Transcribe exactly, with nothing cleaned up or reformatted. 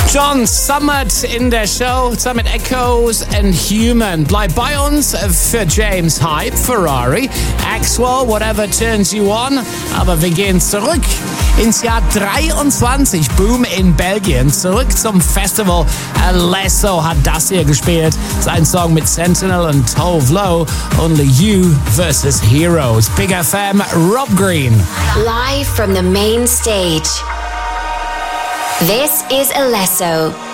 John Summit in der Show, zusammen mit Echoes and Human. Bleib bei uns für James Hype, Ferrari, Axwell, Whatever Turns You On. Aber wir gehen zurück ins Jahr dreiundzwanzig. Boom in Belgien. Zurück zum Festival. Alesso hat das hier gespielt. Sein Song mit Sentinel und Tove Lo. Only You versus Heroes. Big F M, Rob Green. Live from the main stage. This is Alesso.